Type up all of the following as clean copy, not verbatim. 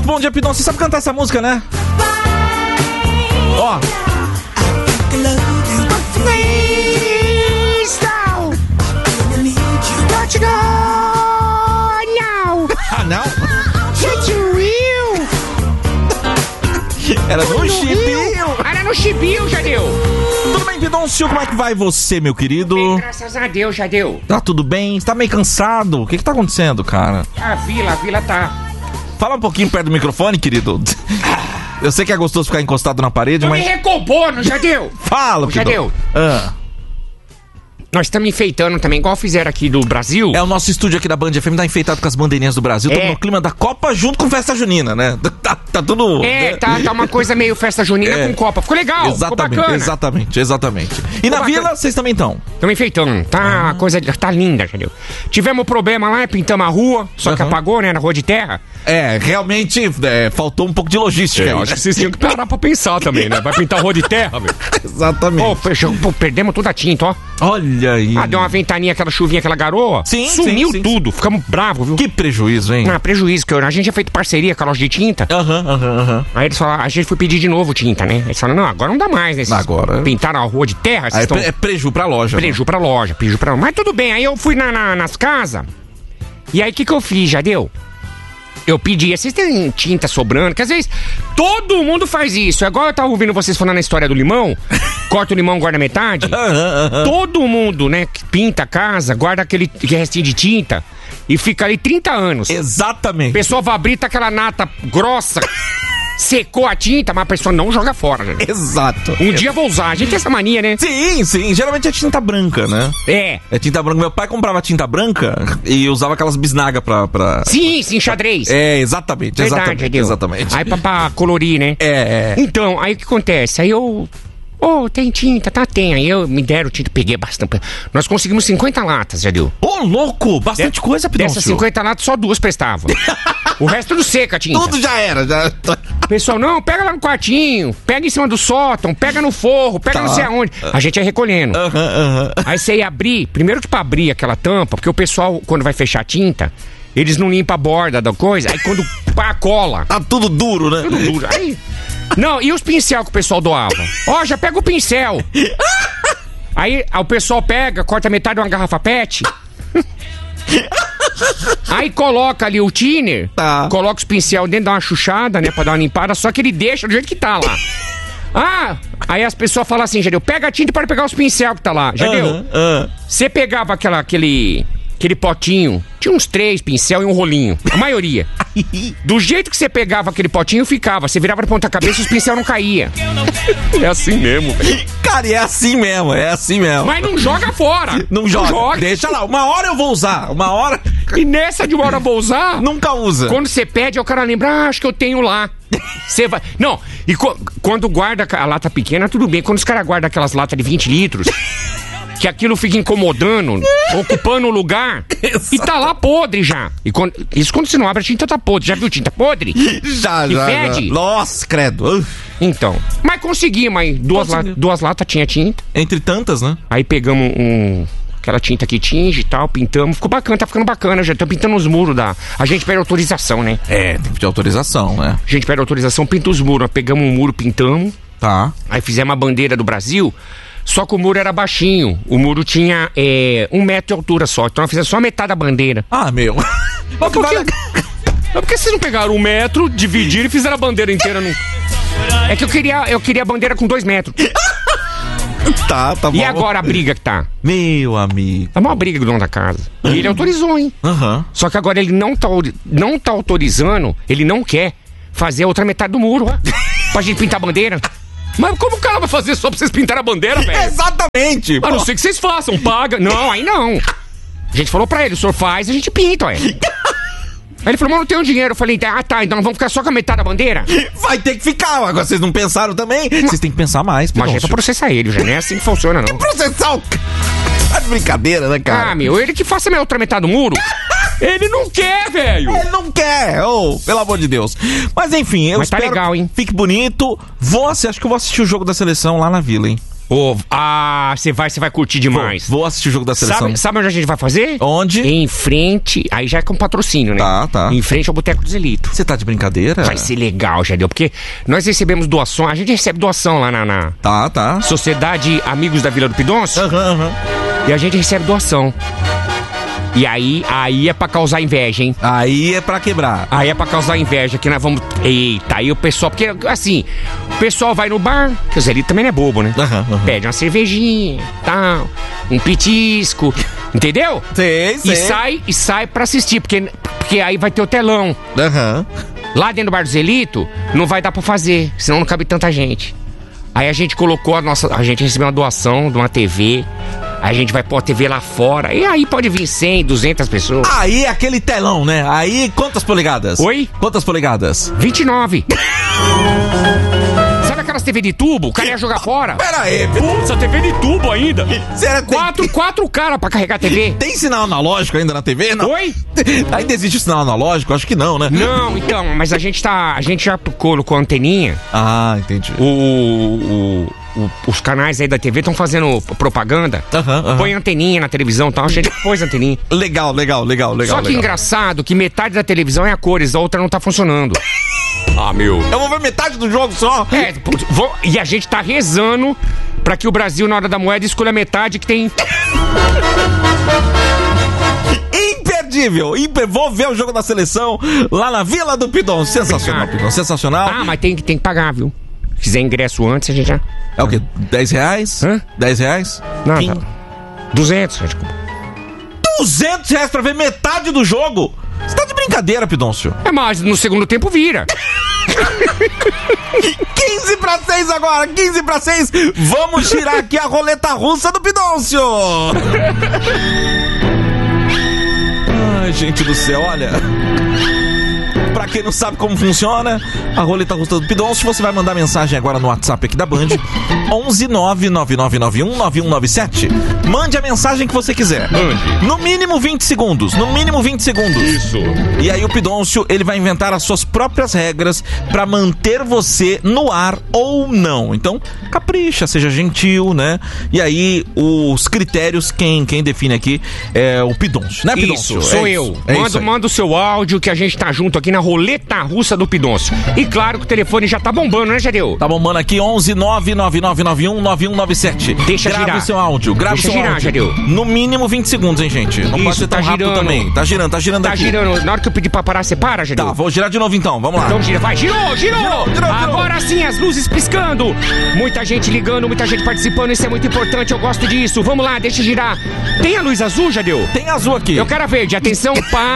Bom dia, Pidon. Você sabe cantar essa música, né? Ó. Ah, não? Era no chibio. Era no chibio, Jadeu. Tudo bem, Pidoncio? Como é que vai você, meu querido? Bem, graças a Deus, Jadeu. Tá tudo bem? Você tá meio cansado? O que tá acontecendo, cara? A vila tá. Fala um pouquinho perto do microfone, querido. Eu sei que é gostoso ficar encostado na parede, Tô mas... me recompondo, Jadeu. Fala, Pidon. Jadeu. Nós estamos enfeitando também, igual fizeram aqui do Brasil. É, o nosso estúdio aqui da Band FM tá enfeitado com as bandeirinhas do Brasil. Estamos no clima da Copa junto com festa junina, né? Tá tudo... Tá uma coisa meio festa junina com Copa. Ficou legal, exatamente, ficou bacana. Exatamente. E na vila, vocês também estão? Estamos enfeitando. Tá, a coisa tá linda, entendeu? Tivemos problema lá, pintamos a rua, só que apagou, né, na rua de terra. Realmente faltou um pouco de logística. Eu acho que vocês tinham que parar pra pensar também, né? Vai pintar a rua de terra, velho. Exatamente. Perdemos toda a tinta, ó. Olha aí. Deu uma ventania, aquela chuvinha, aquela garoa. Sumiu tudo. Ficamos bravos, viu? Que prejuízo, hein? Prejuízo, porque a gente tinha feito parceria com a loja de tinta. Aí eles falaram, a gente foi pedir de novo tinta, né? Eles falaram, não, agora não dá mais, né? Agora. Pintaram a rua de terra. Aí é preju pra loja. Preju pra loja. Mas tudo bem, aí eu fui nas casas. E aí o que eu fiz, Jadeu? Eu pedi, vocês têm tinta sobrando? Que às vezes todo mundo faz isso. É igual eu tava ouvindo vocês falando a história do limão. Corta o limão, guarda metade. Todo mundo, né, que pinta a casa, guarda aquele restinho de tinta e fica ali 30 anos. Exatamente. A pessoa vai abrir, tá aquela nata grossa. Secou a tinta, mas a pessoa não joga fora, né? Exato. Um dia eu vou usar. A gente tem essa mania, né? Sim. Geralmente é tinta branca, né? É tinta branca. Meu pai comprava tinta branca e usava aquelas bisnagas pra... Sim, xadrez. Exatamente. Verdade, exatamente. Aí pra colorir, né? Então, aí o que acontece? Aí eu... tem tinta, tem. Aí eu me deram tinta, peguei bastante. Nós conseguimos 50 latas, já deu. Louco! Bastante coisa, Pidoncio. Dessas 50 latas, só 2 prestavam. O resto tudo seca, tinta. Tudo já era. Pessoal, não, pega lá no quartinho, pega em cima do sótão, pega no forro, pega não sei aonde. A gente ia recolhendo. Aí você ia abrir, primeiro que pra abrir aquela tampa, porque o pessoal, quando vai fechar a tinta, eles não limpam a borda da coisa, aí quando cola... Tá tudo duro, né? Tudo duro. Aí... Não, e os pincel que o pessoal doava? Já pega o pincel. Aí o pessoal pega, corta metade de uma garrafa PET. Aí coloca ali o thinner, coloca os pincel dentro, dá uma chuchada, né, pra dar uma limpada, só que ele deixa do jeito que tá lá. Aí as pessoas falam assim, Jadeu, pega a tinta para pegar os pincel que tá lá. Jadeu, você pegava aquele potinho, tinha uns 3 pincel e um rolinho, a maioria. Do jeito que você pegava aquele potinho, ficava. Você virava de ponta cabeça e os pincel não caía. É assim mesmo, velho. Cara, é assim mesmo. Mas não joga fora. Não joga. Deixa lá, uma hora eu vou usar, uma hora... E nessa de uma hora eu vou usar... Nunca usa. Quando você pede, o cara lembra, acho que eu tenho lá. Você vai... Não, e quando guarda a lata pequena, tudo bem. Quando os caras guardam aquelas latas de 20 litros... que aquilo fica incomodando, ocupando o lugar, e tá lá podre já. Isso quando você não abre, a tinta tá podre. Já viu tinta podre? Já. Fede? Nossa, credo. Então, mas conseguimos aí. Duas latas tinha tinta. Entre tantas, né? Aí pegamos aquela tinta que tinge e tal, pintamos. Ficou bacana, tá ficando bacana. Já estamos pintando os muros A gente pede autorização, né? Tem que pedir autorização, né? A gente pede autorização, pinta os muros. Nós pegamos um muro, pintamos. Tá. Aí fizemos a bandeira do Brasil. Só que o muro era baixinho. O muro tinha 1 metro de altura só. Então nós fizemos só metade da bandeira. Meu. Por que vocês não pegaram 1 metro, dividiram e fizeram a bandeira inteira no... É que eu queria a bandeira com 2 metros. Tá bom. E agora a briga que tá? Meu amigo. Tá uma briga com o dono da casa. E ele autorizou, hein? Só que agora ele não tá autorizando, ele não quer fazer a outra metade do muro, ó. Pra gente pintar a bandeira. Mas como o cara vai fazer só pra vocês pintarem a bandeira, velho? Exatamente! A não ser que vocês façam, paga. Não, aí não. A gente falou pra ele, o senhor faz, a gente pinta, ué. Aí ele falou, mas não tenho dinheiro. Eu falei, tá, então vamos ficar só com a metade da bandeira? Vai ter que ficar, agora vocês não pensaram também? Vocês têm que pensar mais, Mas é pra processar ele, já não é assim que funciona, não. Processar o... Tá de brincadeira, né, cara? Ele que faça a outra metade do muro. Ele não quer, velho! Ele não quer! Pelo amor de Deus. Mas enfim, eu espero tá legal, hein? Fique bonito. Acho que eu vou assistir o jogo da seleção lá na Vila, hein? Você vai curtir demais. Vou assistir o jogo da seleção. Sabe onde a gente vai fazer? Onde? Em frente, aí já é com patrocínio, né? Tá. Em frente ao Boteco do Zelito. Você tá de brincadeira? Vai ser legal, Jadeu, porque nós recebemos doação, a gente recebe doação lá na Tá. Sociedade Amigos da Vila do Pidoncio. Aham. E a gente recebe doação. E aí é pra causar inveja, hein? Aí é pra quebrar. Aí é pra causar inveja, que nós vamos... Eita, aí o pessoal... Porque, assim, o pessoal vai no bar, que o Zelito também não é bobo, né? Aham. Pede uma cervejinha, tal, um petisco, entendeu? Sei. E sai pra assistir, porque aí vai ter o telão. Aham. Lá dentro do bar do Zelito, não vai dar pra fazer, senão não cabe tanta gente. Aí a gente colocou a gente recebeu uma doação de uma TV... A gente vai pôr a TV lá fora. E aí pode vir 100, 200 pessoas. Aí é aquele telão, né? Aí quantas polegadas? Oi? Quantas polegadas? 29. Sabe aquelas TV de tubo? O cara ia jogar fora. Pera aí. Putz, a TV de tubo ainda. Sério, Quatro caras pra carregar a TV. Tem sinal analógico ainda na TV? Não. Oi? Ainda existe sinal analógico? Acho que não, né? Não, então, mas a gente já colocou anteninha. Ah, entendi. Os canais aí da TV estão fazendo propaganda. Aham. Põe anteninha na televisão e tal. A gente pôs anteninha. Legal. Só que engraçado que metade da televisão é a cores, a outra não tá funcionando. Meu. Eu vou ver metade do jogo só. E a gente tá rezando pra que o Brasil, na hora da moeda, escolha metade que tem... Imperdível. Vou ver o jogo da seleção lá na Vila do Pidoncio. Sensacional, Pidoncio. Sensacional. Mas tem que pagar, viu? Se quiser ingresso antes, a gente já... É o quê? 10 reais? Hã? 10 reais? Não, tá. 200. 200 reais pra ver metade do jogo? Você tá de brincadeira, Pidoncio? Mas no segundo tempo vira. 15/6 agora, 15/6. Vamos girar aqui a roleta russa do Pidoncio. Ai, gente do céu, olha... Pra quem não sabe como funciona a roleta russa do Pidoncio, você vai mandar mensagem agora no WhatsApp aqui da Band 11999919197. Mande a mensagem que você quiser. No mínimo 20 segundos. Isso. E aí o Pidoncio, ele vai inventar as suas próprias regras pra manter você no ar ou não. Então, capricha, seja gentil, né? E aí os critérios, quem define aqui é o Pidoncio, né, Pidoncio? Isso, sou eu. Manda o seu áudio que a gente tá junto aqui na roleta russa do Pidoncio. E claro que o telefone já tá bombando, né, Jadeu? Tá bombando aqui, 11999919197. Deixa girar. Grave o seu áudio, Deixa girar, Jadeu. No mínimo 20 segundos, hein, gente? Não pode ser tão rápido também. Tá girando aqui. Tá girando. Na hora que eu pedir pra parar, você para, Jadeu? Tá, vou girar de novo então, vamos lá. Então gira, vai, girou! Agora sim, as luzes piscando. Muita gente ligando, muita gente participando, isso é muito importante, eu gosto disso. Vamos lá, deixa girar. Tem a luz azul, Jadeu? Tem azul aqui. Eu quero a verde, atenção,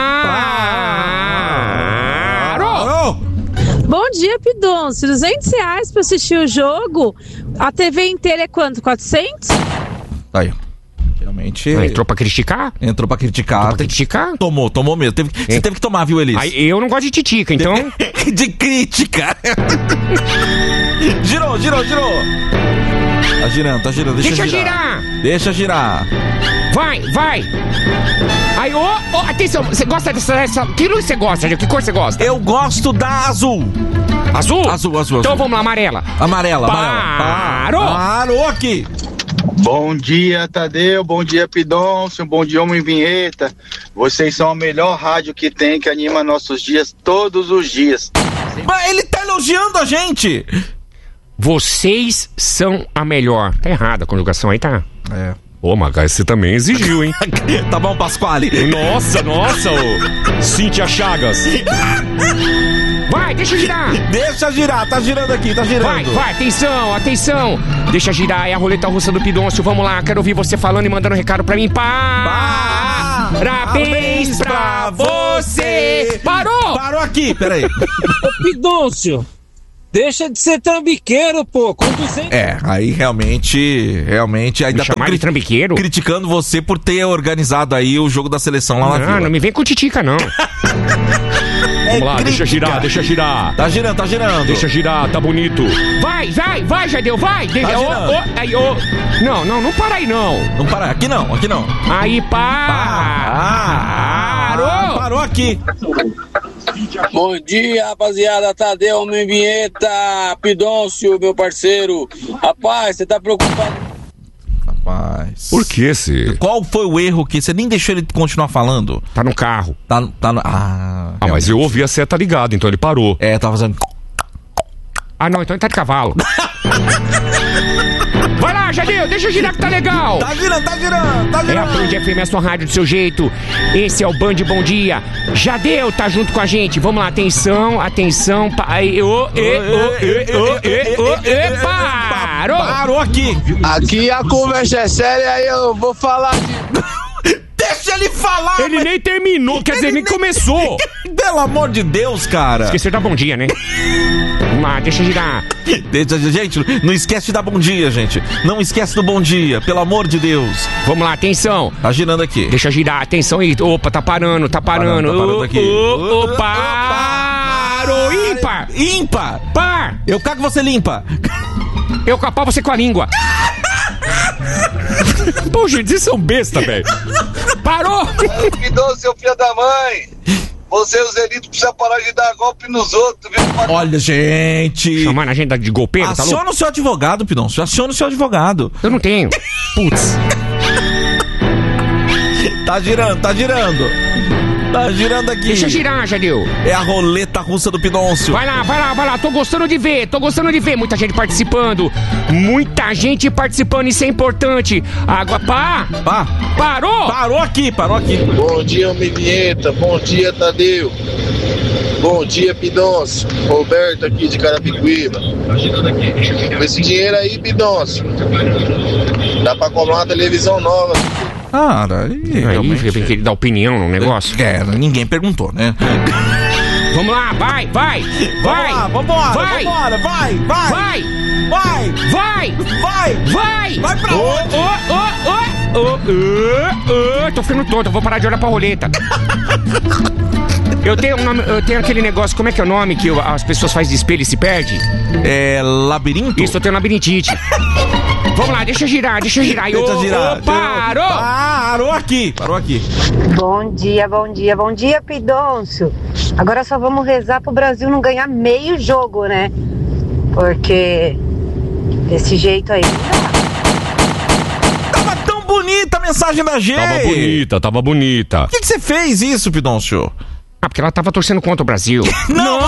Parou! Bom dia, Pidoncio. 200 reais pra assistir o jogo. A TV inteira é quanto? 400? Aí. Realmente. Entrou pra criticar? Entrou pra criticar. Tomou mesmo. Você teve que tomar, viu, Elis? Eu não gosto de titica, então. De crítica. Girou. Tá girando. Deixa girar. Vai. Aí, atenção, você gosta dessa... Que luz você gosta, Jadeu? Que cor você gosta? Eu gosto da azul. Azul? Azul. Então vamos lá, amarela. Parou aqui. Bom dia, Tadeu. Bom dia, Pidoncio. Bom dia, Homem Vinheta. Vocês são a melhor rádio que tem, que anima nossos dias todos os dias. Mas ele tá elogiando a gente. Vocês são a melhor. Tá errada a conjugação aí, tá? É. Mas você também exigiu, hein? Tá bom, Pasquale. Nossa, Cíntia Chagas. Vai, deixa girar. Tá girando aqui, tá girando. Vai, atenção. Deixa girar, é a roleta russa do Pidoncio. Vamos lá, quero ouvir você falando e mandando recado pra mim. Parabéns pra você. Parou aqui, peraí. Ô, Pidoncio, deixa de ser trambiqueiro, pô. Com 200... aí realmente ainda chamar de trambiqueiro? Criticando você por ter organizado aí o jogo da seleção lá na Vila. Não me vem com titica, não. Vamos lá, deixa girar. Tá girando. Deixa girar, tá bonito. Vai, Jadeu, vai. Não para aí, não. Não para, aqui não. Aí, parou aqui. Bom dia, rapaziada. Tadeu, Homem Vinheta, Pidoncio, meu parceiro. Rapaz, você tá preocupado Rapaz. Por que, se? Qual foi o erro que você nem deixou ele continuar falando? Tá no carro. Tá no... Mas eu ouvi a seta ligada, então ele parou. Tava fazendo... Não, então ele tá de cavalo. Vai lá, Jadeu, deixa eu girar que tá legal. Tá girando. É a Band FM, a sua rádio do seu jeito. Esse é o Band Bom Dia. Jadeu tá junto com a gente. Vamos lá, atenção. Parou. Parou aqui. Aqui a conversa é séria, aí eu vou falar Deixa ele falar. Ele nem terminou, quer dizer, nem começou. Pelo amor de Deus, cara. Esqueceu da bom dia, né? Vamos lá, deixa eu girar. Gente, não esquece de dar bom dia, gente. Não esquece do bom dia, pelo amor de Deus. Vamos lá, atenção. Tá girando aqui. Deixa eu girar, atenção aí. Opa, tá parando. Tá parando aqui. Parou. Ímpar. Ímpar. Par. Eu cago, você limpa. Eu com a pau, você com a língua. Pô, gente, vocês são besta, velho. Parou. Pidão, seu filho da mãe. Você e os elitos precisam parar de dar golpe nos outros, viu? Olha, gente. Chamando a gente de golpeiro, tá louco? Aciona o seu advogado, Pidoncio. Aciona o seu advogado. Eu não tenho. Putz. Tá girando. Tá girando aqui. Deixa eu girar, Jadeu. É a roleta russa do Pidoncio. Vai lá. Tô gostando de ver. Muita gente participando. Isso é importante. Água, Parou. Parou aqui. Bom dia, homem vinheta. Bom dia, Tadeu. Bom dia, Pidoncio. Roberto aqui de Carapicuíba. Com esse dinheiro aí, Pidoncio, dá pra comprar uma televisão nova. Cara, aí tem que dar opinião no negócio. Ninguém perguntou, né? Vamos lá, vai! Vambora! Vai pra onde? Tô ficando tonto, eu vou parar de olhar pra roleta. Eu tenho aquele negócio, como é que é o nome que as pessoas fazem de espelho e se perde? Labirinto? Isso, eu tenho labirintite. Vamos lá, deixa eu girar. Deixa girar. Parou aqui. Bom dia, Pidoncio. Agora só vamos rezar pro Brasil não ganhar meio jogo, né? Porque desse jeito aí Tava tão bonita a mensagem da G. Tava bonita. Por que você fez isso, Pidoncio? Porque ela tava torcendo contra o Brasil. Não,